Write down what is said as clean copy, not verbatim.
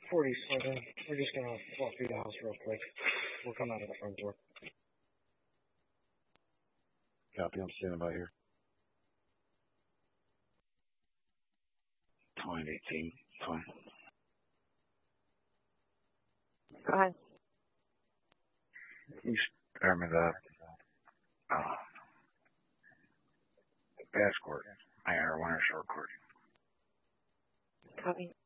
47. We're just gonna walk through the house real quick. We'll come out of the front door. Copy, I'm standing by here. 2018, 20. Go ahead. You spare me the passport. I got a winter short court. Copy.